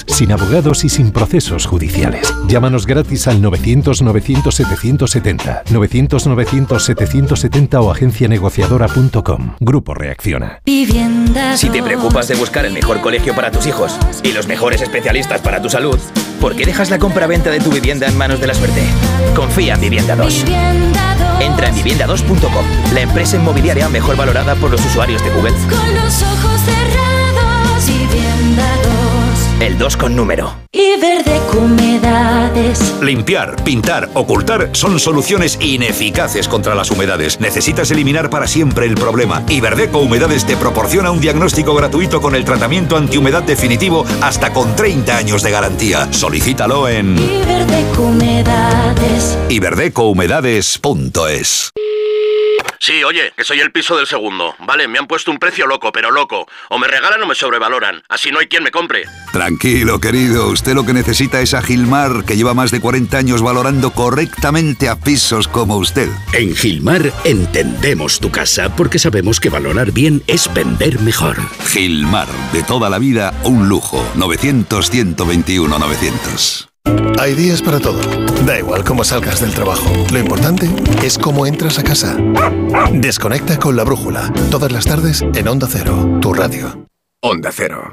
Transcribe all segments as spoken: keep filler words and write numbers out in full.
sin abogados y sin procesos judiciales. Llámanos gratis al novecientos, novecientos, setecientos setenta, novecientos, novecientos, setecientos setenta o agencia negociadora punto com. Grupo Reacciona. Si te preocupas de buscar el mejor colegio para tus hijos y los mejores especialistas para tu salud, ¿por qué dejas la compra-venta de tu vivienda en manos de la suerte? Confía en Vivienda dos. Entra en vivienda dos punto com, la empresa inmobiliaria mejor valorada por los usuarios de Google. Con los ojos cerrados, Vivienda dos. El dos con número. Iberdeco Humedades. Limpiar, pintar, ocultar son soluciones ineficaces contra las humedades. Necesitas eliminar para siempre el problema. Iberdeco Humedades te proporciona un diagnóstico gratuito con el tratamiento antihumedad definitivo hasta con treinta años de garantía. Solicítalo en Iberdeco Humedades. iberdeco humedades punto es. Sí, oye, que soy el piso del segundo. Vale, me han puesto un precio loco, pero loco. O me regalan o me sobrevaloran. Así no hay quien me compre. Tranquilo, querido. Usted lo que necesita es a Gilmar, que lleva más de cuarenta años valorando correctamente a pisos como usted. En Gilmar entendemos tu casa porque sabemos que valorar bien es vender mejor. Gilmar, de toda la vida, un lujo. novecientos, ciento veintiuno, novecientos. Hay días para todo. Da igual cómo salgas del trabajo. Lo importante es cómo entras a casa. Desconecta con La Brújula. Todas las tardes en Onda Cero, tu radio. Onda Cero.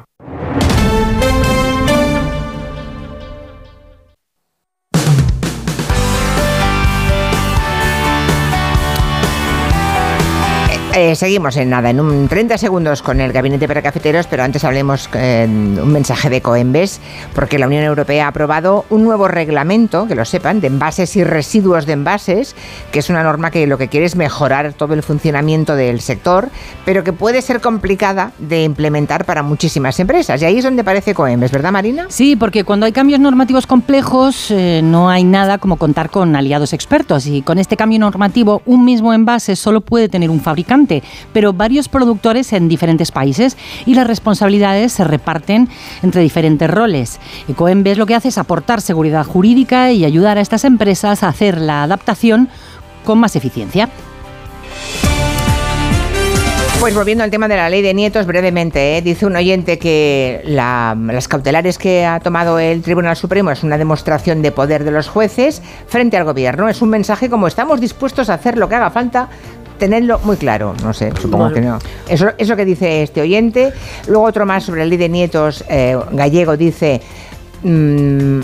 Eh, seguimos en nada, en un treinta segundos con el Gabinete para Cafeteros, pero antes hablemos eh, un mensaje de Coembes, porque la Unión Europea ha aprobado un nuevo reglamento, que lo sepan, de envases y residuos de envases, que es una norma que lo que quiere es mejorar todo el funcionamiento del sector, pero que puede ser complicada de implementar para muchísimas empresas. Y ahí es donde aparece Coembes, ¿verdad, Marina? Sí, porque cuando hay cambios normativos complejos, eh, no hay nada como contar con aliados expertos. Y con este cambio normativo, un mismo envase solo puede tener un fabricante, pero varios productores en diferentes países, y las responsabilidades se reparten entre diferentes roles. Coembes lo que hace es aportar seguridad jurídica y ayudar a estas empresas a hacer la adaptación con más eficiencia. Pues volviendo al tema de la ley de nietos, brevemente, ¿eh? Dice un oyente que la, las cautelares que ha tomado el Tribunal Supremo es una demostración de poder de los jueces frente al gobierno. Es un mensaje como estamos dispuestos a hacer lo que haga falta, tenerlo muy claro. No sé, supongo bueno. que no. Eso es lo que dice este oyente. Luego otro más sobre la ley de nietos, eh, Gallego, dice... Mmm,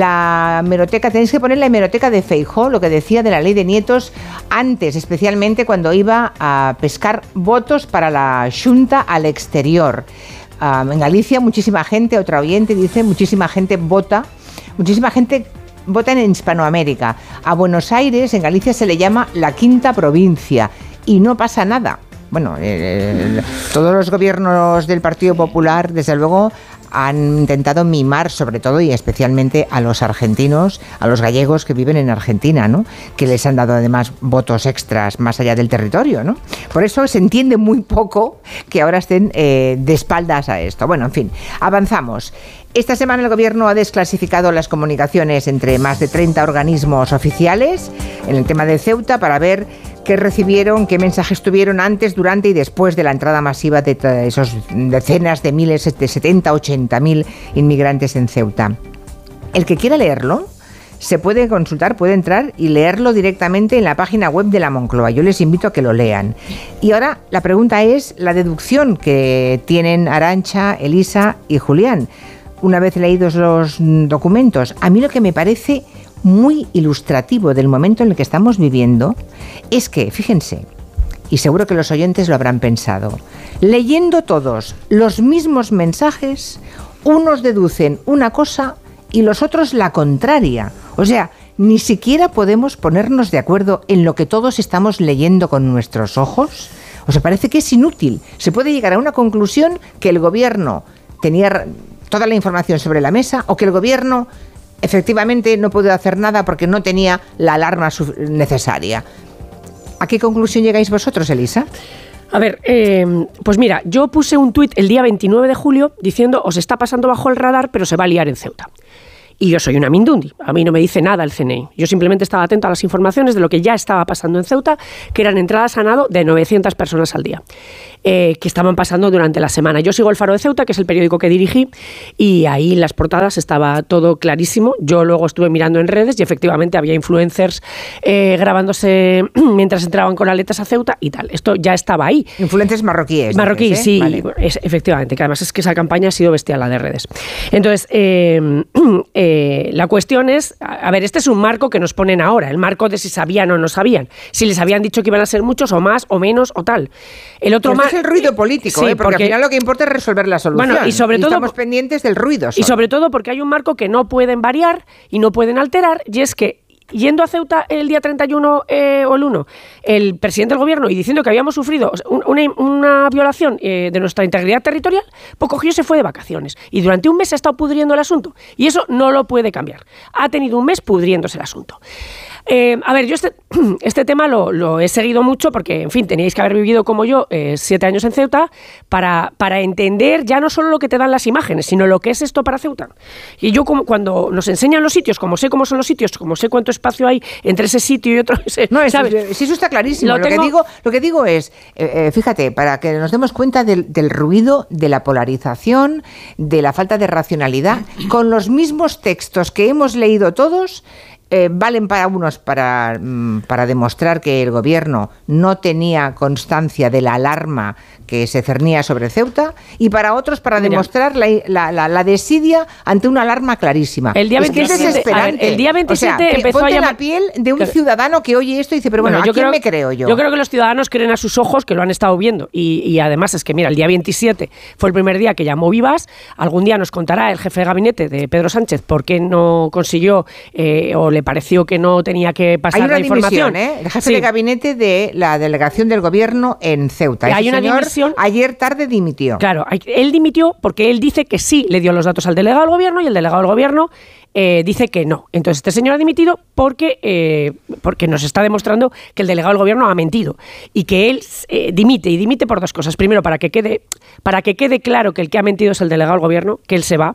la hemeroteca, tenéis que poner la hemeroteca de Feijóo, lo que decía de la ley de nietos antes, especialmente cuando iba a pescar votos para la Xunta al exterior. Um, en Galicia muchísima gente, otra oyente dice, muchísima gente vota, muchísima gente vota en Hispanoamérica. A Buenos Aires, en Galicia, se le llama la quinta provincia y no pasa nada. Bueno, eh, todos los gobiernos del Partido Popular, desde luego, han intentado mimar sobre todo y especialmente a los argentinos, a los gallegos que viven en Argentina, ¿no? Que les han dado además votos extras más allá del territorio, ¿no? Por eso se entiende muy poco que ahora estén eh, de espaldas a esto. Bueno, en fin, avanzamos. Esta semana el Gobierno ha desclasificado las comunicaciones entre más de treinta organismos oficiales en el tema de Ceuta para ver qué recibieron, qué mensajes tuvieron antes, durante y después de la entrada masiva de esos decenas de miles, de setenta, ochenta mil inmigrantes en Ceuta. El que quiera leerlo se puede consultar, puede entrar y leerlo directamente en la página web de la Moncloa. Yo les invito a que lo lean. Y ahora la pregunta es la deducción que tienen Arantxa, Elisa y Julián. Una vez leídos los documentos, a mí lo que me parece muy ilustrativo del momento en el que estamos viviendo es que, fíjense, y seguro que los oyentes lo habrán pensado, leyendo todos los mismos mensajes, unos deducen una cosa y los otros la contraria. O sea, ni siquiera podemos ponernos de acuerdo en lo que todos estamos leyendo con nuestros ojos. O sea, parece que es inútil. Se puede llegar a una conclusión que el gobierno tenía toda la información sobre la mesa o que el gobierno efectivamente no pudo hacer nada porque no tenía la alarma necesaria. ¿A qué conclusión llegáis vosotros, Elisa? A ver, eh, pues mira, yo puse un tuit el día veintinueve de julio diciendo os está pasando bajo el radar, pero se va a liar en Ceuta. Y yo soy una mindundi, a mí no me dice nada el C N I. Yo simplemente estaba atento a las informaciones de lo que ya estaba pasando en Ceuta, que eran entradas a nado de novecientas personas al día, eh, que estaban pasando durante la semana. Yo sigo El Faro de Ceuta, que es el periódico que dirigí, y ahí en las portadas estaba todo clarísimo. Yo luego estuve mirando en redes y efectivamente había influencers eh, grabándose mientras entraban con aletas a Ceuta y tal. Esto ya estaba ahí. Influencers marroquíes. Marroquíes, dices, ¿eh? sí, Vale. es, efectivamente, que además es que esa campaña ha sido bestial, la de redes. Entonces, eh, eh, la cuestión es, a ver, este es un marco que nos ponen ahora, el marco de si sabían o no sabían, si les habían dicho que iban a ser muchos o más o menos o tal. El otro Pues más es el ruido político, sí, ¿eh? porque, porque al final lo que importa es resolver la solución. Bueno, y sobre y todo estamos pendientes del ruido. Y sobre todo porque hay un marco que no pueden variar y no pueden alterar, y es que yendo a Ceuta el día treinta y uno eh, o el uno, el presidente del gobierno, y diciendo que habíamos sufrido una, una violación eh, de nuestra integridad territorial, pues cogió y se fue de vacaciones. Y durante un mes se ha estado pudriendo el asunto. Y eso no lo puede cambiar. Ha tenido un mes pudriéndose el asunto. Eh, a ver, yo este, este tema lo, lo he seguido mucho porque, en fin, teníais que haber vivido como yo eh, siete años en Ceuta para, para entender ya no solo lo que te dan las imágenes, sino lo que es esto para Ceuta. Y yo, como, cuando nos enseñan los sitios, como sé cómo son los sitios, como sé cuánto espacio hay entre ese sitio y otro, no, eso, ¿sabes? Sí, eso está clarísimo. Lo, lo, tengo... que digo, lo que digo es, eh, fíjate, para que nos demos cuenta del, del ruido, de la polarización, de la falta de racionalidad, con los mismos textos que hemos leído todos. Eh, valen para unos para, para demostrar que el gobierno no tenía constancia de la alarma que se cernía sobre Ceuta, y para otros para Mira, demostrar la, la, la, la desidia ante una alarma clarísima. El día es veintisiete, que es desesperante. Ver, el día veintisiete o sea, empezó ponte a llamar... la piel de un claro. ciudadano que oye esto y dice, pero bueno, bueno ¿a quién creo, me creo yo? Yo creo que los ciudadanos creen a sus ojos, que lo han estado viendo. Y, y además es que, mira, el día veintisiete fue el primer día que llamó Vivas. Algún día nos contará el jefe de gabinete de Pedro Sánchez por qué no consiguió eh, o le pareció que no tenía que pasar hay una la información. Dimisión, ¿eh? El jefe sí. de gabinete de la delegación del gobierno en Ceuta. Hay Ese una señor dimisión. Ayer tarde dimitió. Claro, él dimitió porque él dice que sí le dio los datos al delegado del gobierno y el delegado del gobierno eh, dice que no. Entonces este señor ha dimitido porque, eh, porque nos está demostrando que el delegado del gobierno ha mentido y que él eh, dimite, y dimite por dos cosas. Primero, para que quede, para que quede claro que el que ha mentido es el delegado del gobierno, que él se va,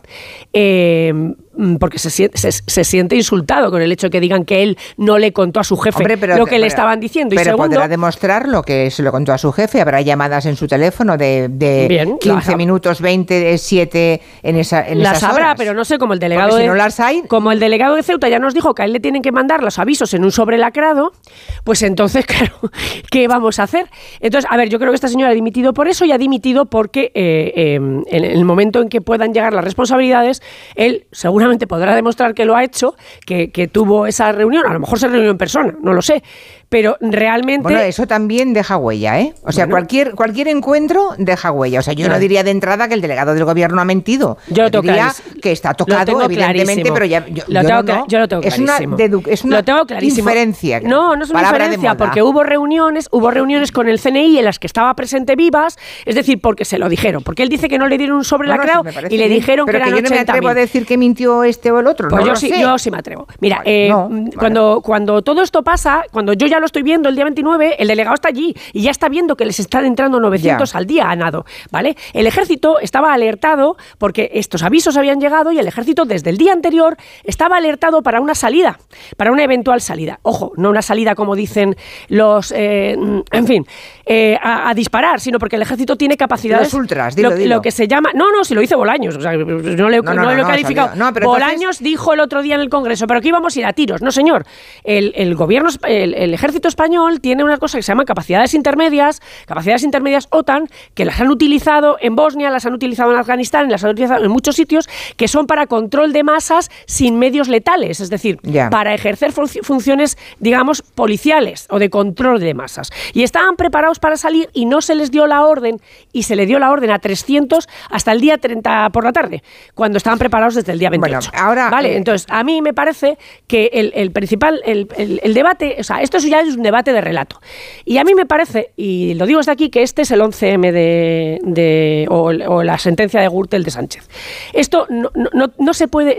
eh, porque se siente, se, se siente insultado con el hecho de que digan que él no le contó a su jefe Hombre, pero, lo que pero, le estaban diciendo. Pero y segundo, podrá demostrar lo que se lo contó a su jefe. Habrá llamadas en su teléfono de, de bien, quince minutos, veinte, siete en, esa, en las esas habrá, horas. Pero no sé, como el delegado Porque de, si no las hay... como el delegado de Ceuta ya nos dijo que a él le tienen que mandar los avisos en un sobre lacrado, pues entonces, claro, ¿qué vamos a hacer? Entonces, a ver, yo creo que esta señora ha dimitido por eso y ha dimitido porque eh, eh, en el momento en que puedan llegar las responsabilidades, él seguramente podrá demostrar que lo ha hecho, que, que tuvo esa reunión, a lo mejor se reunió en persona, no lo sé, pero realmente... Bueno, eso también deja huella, ¿eh? O sea, bueno. cualquier, cualquier encuentro deja huella. O sea, yo no, no diría de entrada que el delegado del gobierno ha mentido. Yo lo tengo diría clarísimo. que está tocado, evidentemente, clarísimo. pero ya... Yo lo, yo tengo, no, no. yo lo tengo es una, clarísimo. es una lo tengo clarísimo. inferencia. No, no es una inferencia, porque hubo reuniones, hubo reuniones con el C N I en las que estaba presente Vivas, es decir, porque se lo dijeron, porque él dice que no le dieron un sobre no, lacrado no, sí, y le bien, dijeron pero que eran que yo no me atrevo a decir que mintió este o el otro. Pues no yo, lo sí, sé. yo sí me atrevo. Mira, vale, eh, no, cuando, vale. cuando todo esto pasa, cuando yo ya lo estoy viendo el día veintinueve, el delegado está allí y ya está viendo que les están entrando novecientos ya. al día a nado, ¿vale? El ejército estaba alertado porque estos avisos habían llegado y el ejército desde el día anterior estaba alertado para una salida, para una eventual salida. Ojo, no una salida como dicen los, eh, en fin, eh, a, a disparar, sino porque el ejército tiene capacidades... Los ultras, dilo, lo, dilo. lo que se llama... No, no, si lo dice Bolaños, o sea, no, le, no, no, no, no lo he calificado. No, pero Bolaños entonces... dijo el otro día en el Congreso, pero que íbamos a ir a tiros. No, señor. El, el gobierno, el, el ejército español tiene una cosa que se llama capacidades intermedias, capacidades intermedias OTAN, que las han utilizado en Bosnia, las han utilizado en Afganistán, las han utilizado en muchos sitios, que son para control de masas sin medios letales, es decir, yeah. para ejercer fun- funciones, digamos, policiales o de control de masas. Y estaban preparados para salir y no se les dio la orden, y se le dio la orden a trescientos hasta el día treinta por la tarde, cuando estaban preparados desde el día veintiocho. Bueno, ahora, ¿vale? eh, Entonces, a mí me parece que el, el principal, el, el, el debate, o sea, esto ya es un debate de relato. Y a mí me parece, y lo digo desde aquí, que este es el once eme de, de o, o la sentencia de Gürtel de Sánchez. Esto no, no, no se puede, es que está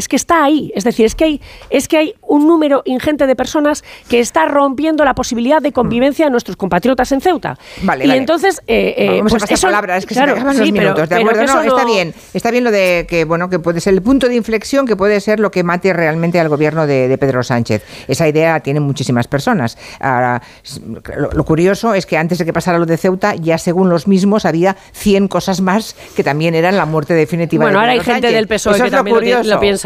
ahí. Es decir, es que hay, es que hay un número ingente de personas que está rompiendo la posibilidad de convivencia de nuestros compatriotas en Ceuta. Vale, y vale. entonces, eh, eh, vamos pues a pasar eso, palabras, es que claro, se me acaban sí, los minutos, pero, ¿de acuerdo? pero No, que eso está no- bien, está bien lo de que, bueno, que puede ser el punto de inflexión, que puede ser lo que mate realmente al gobierno de, de Pedro Sánchez. Esa idea la tienen muchísimas personas. Ahora, lo, lo curioso es que antes de que pasara lo de Ceuta, ya según los mismos había cien cosas más que también eran la muerte definitiva Bueno, de ahora hay Pedro gente Sánchez. del P S O E Eso que es lo también lo, ti- curioso. lo piensa